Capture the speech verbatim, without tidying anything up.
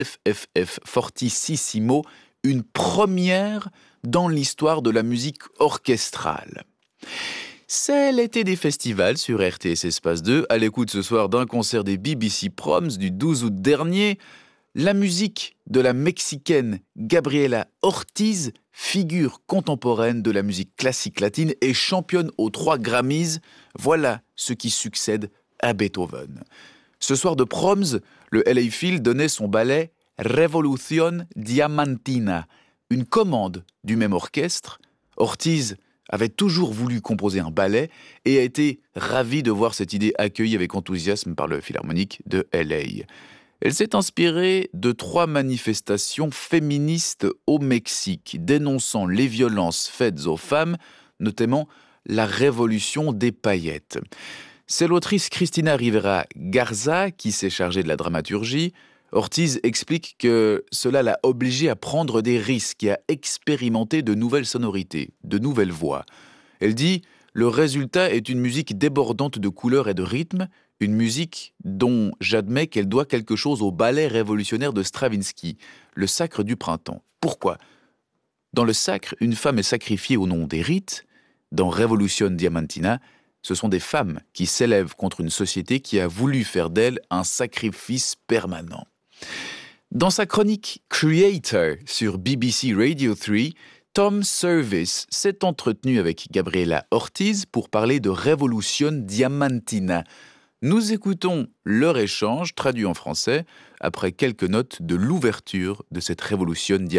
F F F Fortissimo, une première dans l'histoire de la musique orchestrale. C'est l'été des festivals sur R T S Espace deux, à l'écoute ce soir d'un concert des B B C Proms du douze août dernier. La musique de la Mexicaine Gabriela Ortiz, figure contemporaine de la musique classique latine et championne aux trois Grammys, voilà ce qui succède à Beethoven. Ce soir de Proms, le L A Phil donnait son ballet Revolución Diamantina, une commande du même orchestre. Ortiz avait toujours voulu composer un ballet et a été ravie de voir cette idée accueillie avec enthousiasme par le Philharmonique de L A. Elle s'est inspirée de trois manifestations féministes au Mexique, dénonçant les violences faites aux femmes, notamment la révolution des paillettes. C'est l'autrice Cristina Rivera Garza qui s'est chargée de la dramaturgie. Ortiz explique que cela l'a obligée à prendre des risques et à expérimenter de nouvelles sonorités, de nouvelles voix. Elle dit « Le résultat est une musique débordante de couleurs et de rythmes, une musique dont j'admets qu'elle doit quelque chose au ballet révolutionnaire de Stravinsky, le sacre du printemps. Pourquoi ? Dans le sacre, une femme est sacrifiée au nom des rites. Dans Revolution Diamantina, ce sont des femmes qui s'élèvent contre une société qui a voulu faire d'elles un sacrifice permanent. » Dans sa chronique Creator sur B B C Radio trois, Tom Service s'est entretenu avec Gabriela Ortiz pour parler de Revolution Diamantina. Nous écoutons leur échange, traduit en français, après quelques notes de l'ouverture de cette Revolution Diamantina.